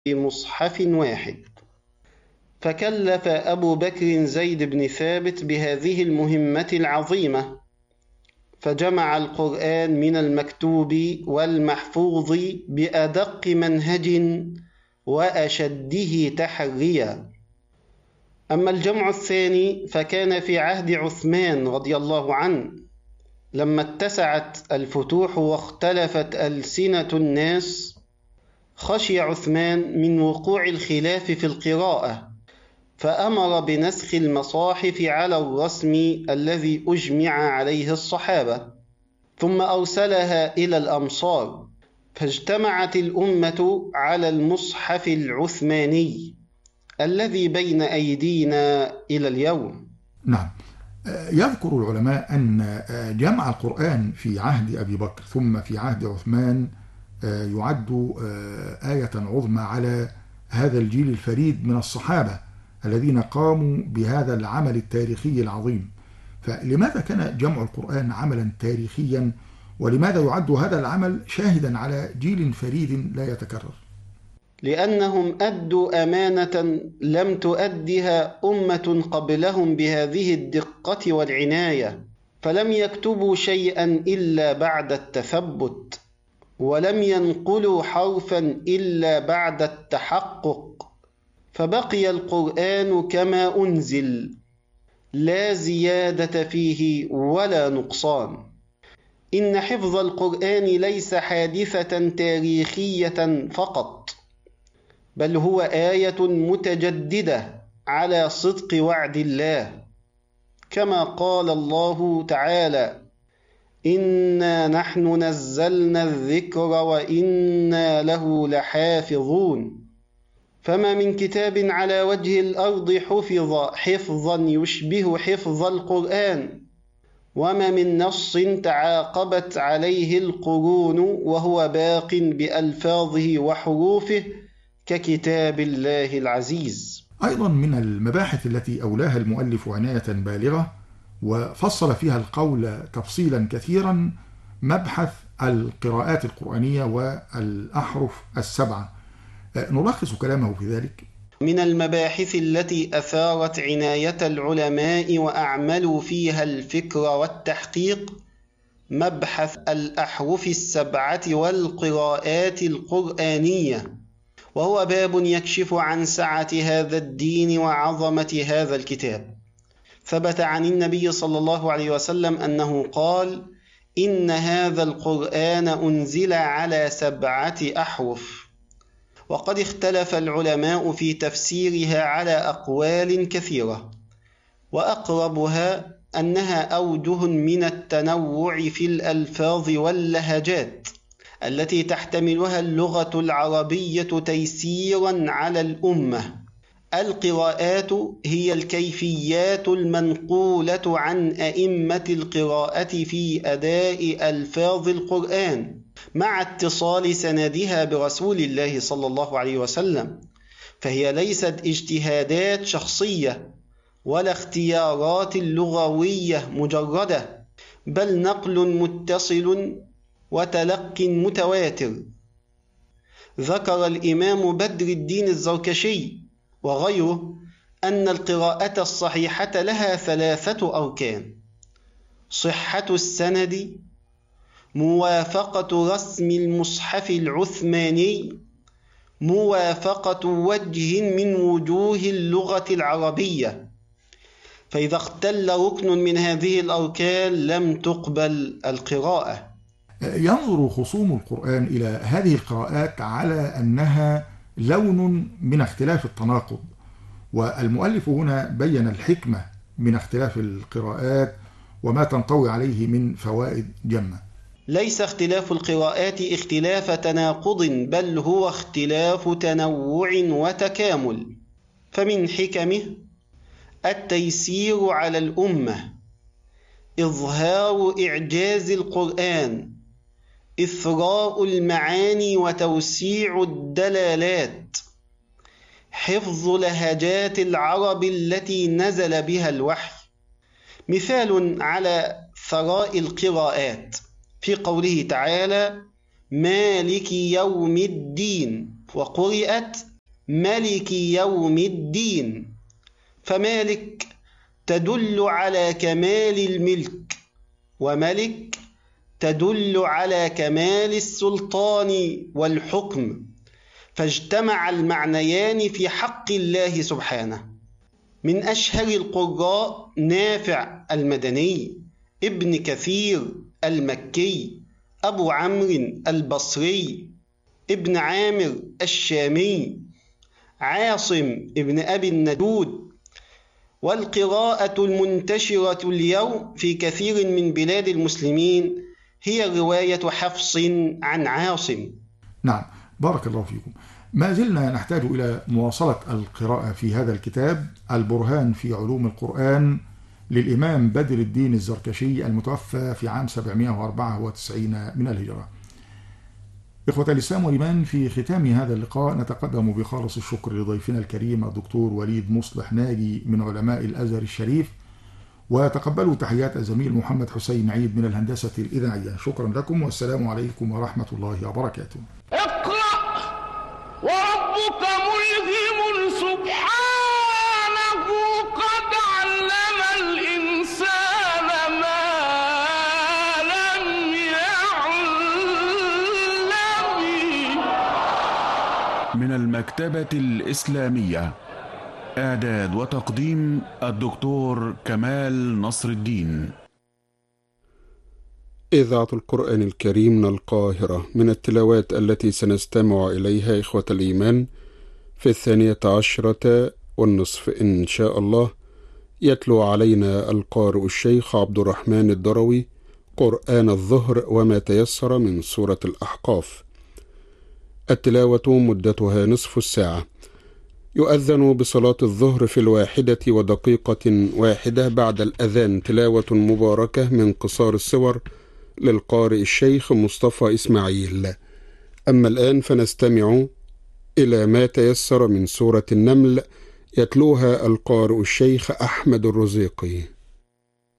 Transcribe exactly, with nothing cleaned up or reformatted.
مصحف واحد. فكلف أبو بكر زيد بن ثابت بهذه المهمة العظيمة، فجمع القرآن من المكتوب والمحفوظ بأدق منهج وأشده تحريا. أما الجمع الثاني فكان في عهد عثمان رضي الله عنه، لما اتسعت الفتوح واختلفت ألسنة الناس، خشي عثمان من وقوع الخلاف في القراءة، فأمر بنسخ المصاحف على الرسم الذي أجمع عليه الصحابة، ثم أرسلها إلى الأمصار، فاجتمعت الأمة على المصحف العثماني الذي بين أيدينا إلى اليوم. نعم. يذكر العلماء أن جمع القرآن في عهد أبي بكر ثم في عهد عثمان يعد آية عظمى على هذا الجيل الفريد من الصحابة الذين قاموا بهذا العمل التاريخي العظيم. فلماذا كان جمع القرآن عملا تاريخيا، ولماذا يعد هذا العمل شاهدا على جيل فريد لا يتكرر؟ لأنهم أدوا أمانة لم تؤدها أمة قبلهم بهذه الدقة والعناية، فلم يكتبوا شيئا إلا بعد التثبت، ولم ينقلوا حرفا إلا بعد التحقق، فبقي القرآن كما أنزل، لا زيادة فيه ولا نقصان. إن حفظ القرآن ليس حادثة تاريخية فقط، بل هو آية متجددة على صدق وعد الله، كما قال الله تعالى: إنا نحن نزلنا الذكر وإنا له لحافظون. فما من كتاب على وجه الأرض حفظ حفظا يشبه حفظ القرآن، وما من نص تعاقبت عليه القرون وهو باق بألفاظه وحروفه ككتاب الله العزيز. أيضا من المباحث التي أولاها المؤلف عناية بالغة وفصل فيها القول تفصيلا كثيرا مبحث القراءات القرآنية والأحرف السبعة. نلخص كلامه في ذلك: من المباحث التي أثارت عناية العلماء وأعملوا فيها الفكر والتحقيق مبحث الأحرف السبعة والقراءات القرآنية، وهو باب يكشف عن سعة هذا الدين وعظمة هذا الكتاب. ثبت عن النبي صلى الله عليه وسلم أنه قال: إن هذا القرآن أنزل على سبعة أحرف. وقد اختلف العلماء في تفسيرها على أقوال كثيرة، وأقربها أنها أوجه من التنوع في الألفاظ واللهجات التي تحتملها اللغة العربية تيسيرا على الأمة. القراءات هي الكيفيات المنقولة عن أئمة القراءة في أداء ألفاظ القرآن مع اتصال سندها برسول الله صلى الله عليه وسلم، فهي ليست اجتهادات شخصية ولا اختيارات لغوية مجردة، بل نقل متصل وتلق متواتر. ذكر الإمام بدر الدين الزركشي وغيره أن القراءة الصحيحة لها ثلاثة أركان: صحة السند، موافقة رسم المصحف العثماني، موافقة وجه من وجوه اللغة العربية. فإذا اختل ركن من هذه الأركان لم تقبل القراءة. ينظر خصوم القرآن إلى هذه القراءات على أنها لون من اختلاف التناقض، والمؤلف هنا بين الحكمة من اختلاف القراءات وما تنطوي عليه من فوائد جمة. ليس اختلاف القراءات اختلاف تناقض، بل هو اختلاف تنوع وتكامل. فمن حكمه التيسير على الأمة، إظهار إعجاز القرآن، إثراء المعاني وتوسيع الدلالات، حفظ لهجات العرب التي نزل بها الوحي. مثال على ثراء القراءات في قوله تعالى: مالك يوم الدين، وقرئت ملك يوم الدين. فمالك تدل على كمال الملك، وملك تدل على كمال السلطان والحكم، فاجتمع المعنيان في حق الله سبحانه. من أشهر القراء نافع المدني، ابن كثير المكي، أبو عمرو البصري، ابن عامر الشامي، عاصم ابن أبي النجود. والقراءة المنتشرة اليوم في كثير من بلاد المسلمين هي رواية حفص عن عاصم. نعم، بارك الله فيكم. ما زلنا نحتاج إلى مواصلة القراءة في هذا الكتاب البرهان في علوم القرآن للإمام بدر الدين الزركشي المتوفى في عام سبعمائة وأربعة وتسعين من الهجرة. إخوة الإسلام والإيمان، في ختام هذا اللقاء نتقدم بخالص الشكر لضيفنا الكريم الدكتور وليد مصلح ناجي من علماء الأزهر الشريف، وتقبلوا تحيات الزميل محمد حسين عيد من الهندسة الإذاعية. شكرا لكم والسلام عليكم ورحمة الله وبركاته. اقرأ وربك ملهم سبحانه قد علم الإنسان ما لم يعلم. من المكتبة الإسلامية، إعداد وتقديم الدكتور كمال نصر الدين. إذاعة القرآن الكريم من القاهرة، من التلاوات التي سنستمع إليها إخوة الإيمان في الثانية عشرة والنصف إن شاء الله، يتلو علينا القارئ الشيخ عبد الرحمن الدروي قرآن الظهر وما تيسر من سورة الأحقاف. التلاوة مدتها نصف الساعة. يؤذن بصلاة الظهر في الواحدة ودقيقة واحدة بعد الأذان تلاوة مباركة من قصار السور للقارئ الشيخ مصطفى إسماعيل. أما الآن فنستمع إلى ما تيسر من سورة النمل، يتلوها القارئ الشيخ أحمد الرزيقي.